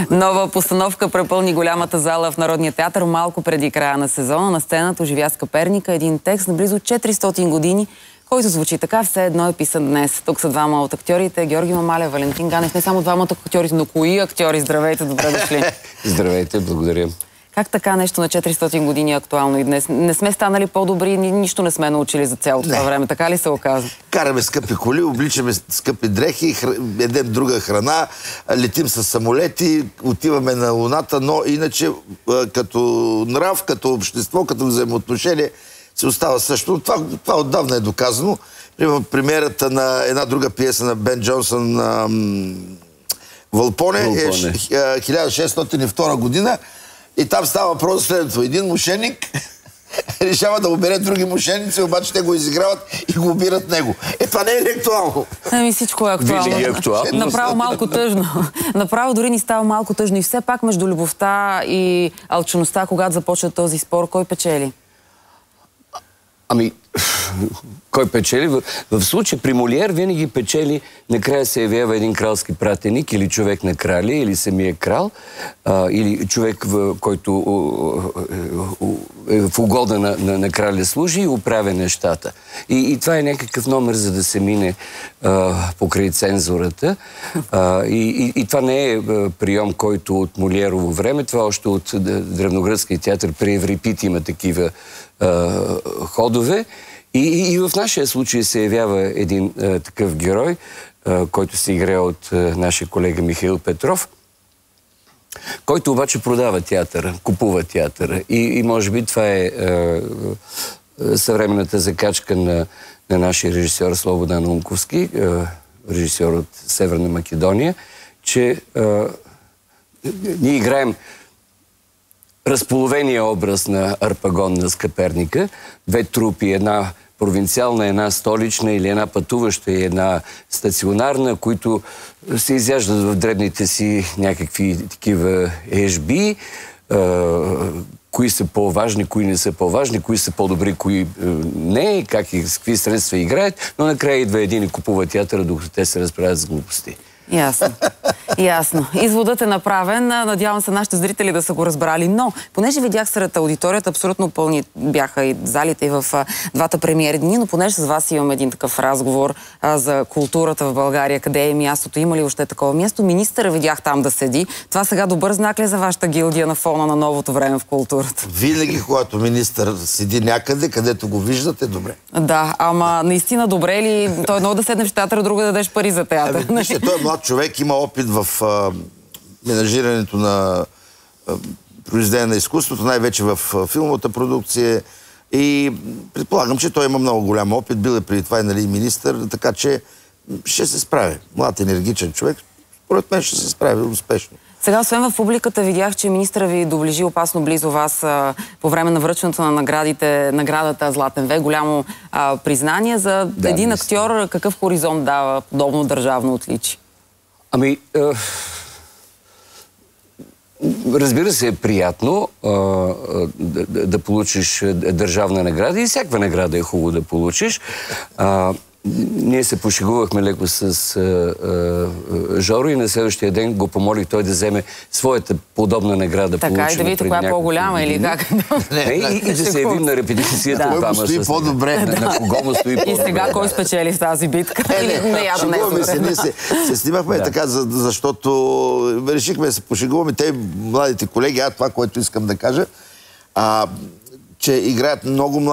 Нова постановка препълни голямата зала в Народния театър малко преди края на сезона. На сцената оживя Перника, един текст на близо 400 години, който звучи така, все едно е писан днес. Тук са двама от актьорите, Георги Мамалев, Валентин Ганев. Не само двамата актьорите, но кои актьори? Здравейте, добре дошли. Здравейте, благодаря. Как така нещо на 400 години е актуално и днес? Не сме станали по-добри, нищо не сме научили за цялото това време. Така ли се оказва? Караме скъпи коли, обличаме скъпи дрехи, едем друга храна, летим с самолети, отиваме на Луната, но иначе като нрав, като общество, като взаимоотношение се остава също. Това отдавна е доказано. Премиерата на една друга пиеса на Бен Джонсън, Вълпоне, е 1602 година. И там става въпрос следното. Един мошеник решава да обере други мошеници, обаче те го изиграват и го обират него. Това не е ли актуално? Ами всичко е актуално. Винаги е актуално. Направо малко тъжно. Направо дори ни става малко тъжно. И все пак между любовта и алчността, когато започва този спор, кой печели? Ами, кой печели? В случай при Молиер винаги печели, накрая се явява един кралски пратеник или човек на краля, или самия крал, или човек, който в угода на краля служи и оправя нещата. И това е някакъв номер, за да се мине покрай цензурата. И това не е прием, който от Молиерово време, това още от древногръцкия театър при Еврипид има такива ходове. И в нашия случай се явява един такъв герой, който се играе от нашия колега Михаил Петров, който обаче продава театъра, купува театъра. И може би това е съвременната закачка на нашия режисьор Слободан Унковски, режисьор от Северна Македония, че ние играем разполовения образ на Арпагон на Скъперника, две трупи, една провинциална, една столична или една пътуваща и една стационарна, които се изяждат в дребните си някакви такива ежби, кои са по-важни, кои не са по-важни, кои са по-добри, кои не, как и с какви средства играят, но накрая идва един и купува театъра, докато те се разправят с глупости. Ясно. Ясно. Изводът е направен. Надявам се нашите зрители да са го разбрали. Но, понеже видях сред аудиторията, абсолютно пълни бяха и залите и в двата премиери дни, но понеже с вас имам един такъв разговор за културата в България, къде е мястото, има ли още такова място, министъра видях там да седи. Това сега добър знак ли е за вашата гилдия на фона на новото време в културата? Винаги, когато министър седи някъде, където го виждате, добре. Да, ама наистина добре ли? Той едно да седнеш в театъра, друго да дадеш пари за театър. Вижте, той е млад човек, има опит в менажирането на произведение на изкуството, най-вече в филмовата продукция. И предполагам, че той има много голям опит. Бил е преди това и министър, така че ще се справи. Млад, енергичен човек, според мен ще се справи успешно. Сега, освен в публиката, видях, че министъра ви доближи опасно близо вас по време на връчването на наградата Златен век. Голямо признание за един актьор. Какъв хоризонт дава подобно държавно отличие? Ами, разбира се, е приятно да получиш държавна награда и всякаква награда е хубаво да получиш. Ние се пошегувахме леко с Жоро и на следващия ден го помолих той да вземе своята подобна награда. Така и да видите коя е по-голяма или как? И да се явим на репетицията. Кой му стои по-добре? На кого му стои по-добре? И сега кой спечели в тази битка? Ние се снимахме така, защото решихме да се пошегуваме. Те, младите колеги, това, което искам да кажа, че играят много млади